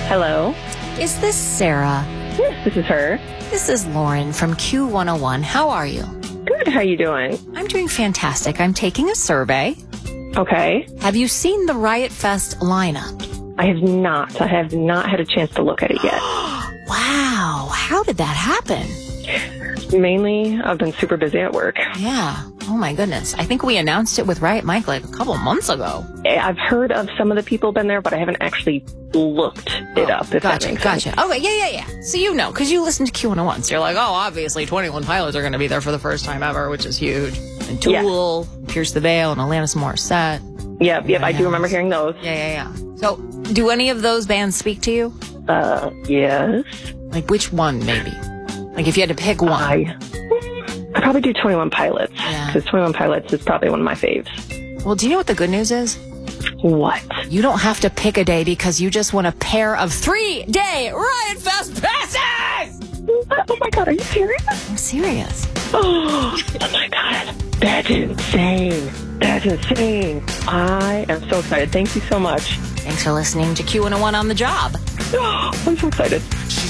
Hello. Is this Sarah? Yes, this is her. This is Lauren from Q101. How are you? Good. How you doing? I'm doing fantastic. I'm taking a survey. Okay. Have you seen the Riot Fest lineup? I have not. I have not had a chance to look at it yet. Wow. How did that happen? Mainly, I've been super busy at work. Yeah. Oh, my goodness. I think we announced it with Riot Mike like a couple months ago. I've heard of some of the people been there, but I haven't actually looked it up. If that makes sense. Gotcha. Okay, yeah. So you know, because you listen to Q101. So you're like, oh, obviously 21 Pilots are going to be there for the first time ever, which is huge. And Tool, Pierce the Veil, and Alanis Morissette. Yep. I do remember hearing those. Yeah. So do any of those bands speak to you? Yes. Like which one, maybe? Like if you had to pick one. I probably do 21 Pilots. Yeah. Because 21 Pilots is probably one of my faves. Well, do you know what the good news is? What? You don't have to pick a day because you just won a pair of 3-day Riot Fest passes! Oh my God, are you serious? I'm serious. Oh my God. That's insane. I am so excited. Thank you so much. Thanks for listening to Q101 on the job. I'm so excited.